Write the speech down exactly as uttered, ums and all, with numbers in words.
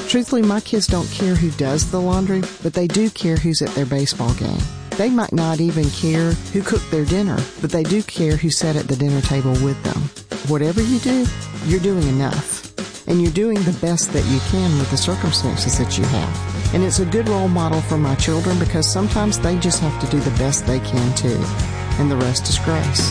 Truthfully, my kids don't care who does the laundry, but they do care who's at their baseball game. They might not even care who cooked their dinner, but they do care who sat at the dinner table with them. Whatever you do, you're doing enough. And you're doing the best that you can with the circumstances that you have. And it's a good role model for my children because sometimes they just have to do the best they can too. And the rest is grace.